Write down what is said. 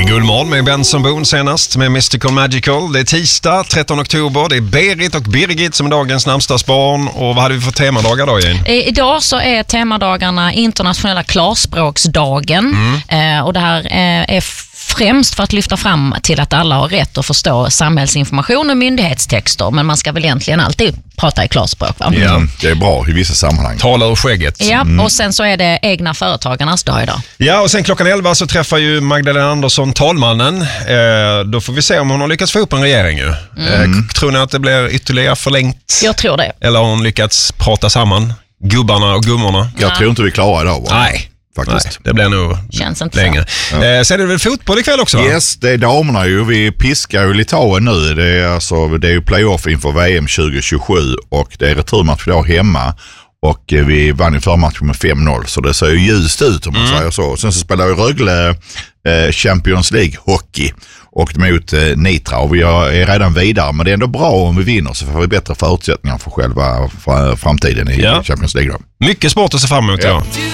Guldmorgon med Benson Boone senast med Mystical Magical. Det är tisdag, 13 oktober. Det är Berit och Birgit som är dagens namnsdagsbarn. Och vad hade vi för temadagar då, Jane? Idag så är temadagarna internationella klarspråksdagen. Och det här är främst för att lyfta fram till att alla har rätt att förstå samhällsinformation och myndighetstexter. Men man ska väl egentligen alltid prata i klarspråk, va? Ja, det är bra i vissa sammanhang. Tala ur skägget. Ja, och sen så är det egna företagarnas dag idag. Ja, och sen klockan 11 så träffar ju Magdalena Andersson talmannen. Då får vi se om hon har lyckats få upp en regering ju. Tror ni att det blir ytterligare förlängt? Jag tror det. Eller har hon lyckats prata samman gubbarna och gummorna? Jag tror inte vi klarar idag. Nej. Faktiskt. Nej, det blir nog känns inte länge. Ja. Sen är det väl fotboll ikväll också? Yes, det är damerna ju. Vi piskar ju Litauen nu. Det är ju playoff inför VM 2027 och det är returmatch idag hemma. Och vi vann i förmatchen med 5-0, så det ser ju ljust ut om man säger så. Sen så spelar ju Rögle Champions League hockey och mot Nitra, och vi är redan vidare, men det är ändå bra om vi vinner, så får vi bättre förutsättningar för själva framtiden i Champions League då. Mycket sport att se fram emot idag.